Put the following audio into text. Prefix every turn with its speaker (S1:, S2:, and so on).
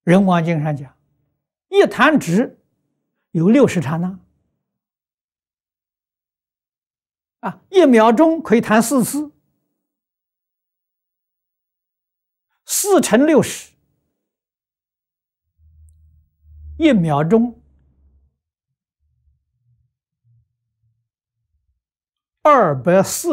S1: 人王经上讲，一弹指有60刹那，1秒钟可以弹4次，4乘60，1秒钟240。